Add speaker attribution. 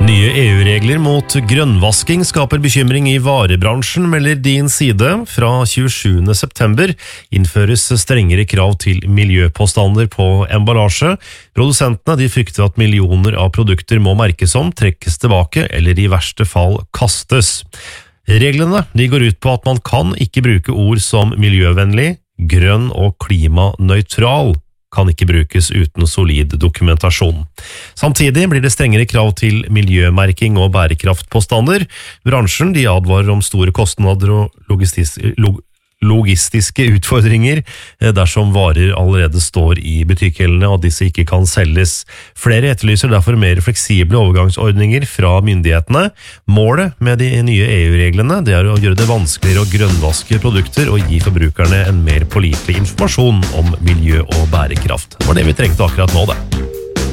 Speaker 1: Nye EU-regler mot grønnvasking skaper bekymring i varebransjen, melder Din Side. Fra 27. september innføres strengere krav til miljøpåstander på emballasje. Produsentene de frykter at millioner av produkter må merkes om, trekkes tilbake eller i verste fall kastes. Reglene de går ut på at man kan ikke bruke ord som miljøvennlig, grønn og klimanøytral. Kan ikke brukes uten solid dokumentasjon. Samtidig blir det strengere krav til miljømerking og bærekraftpåstander. Bransjen de advarer om store kostnader og logistiske utfordringer dersom varer allerede står i butikkhyllene og disse ikke kan selges. Flere etterlyser derfor mer fleksible overgangsordninger fra myndighetene. Målet med de nye EU-reglene det er å gjøre det vanskeligere å grønnvaske produkter og gi forbrukerne en mer pålitelig informasjon om miljø og bærekraft. Det var det vi trengte akkurat nå, det.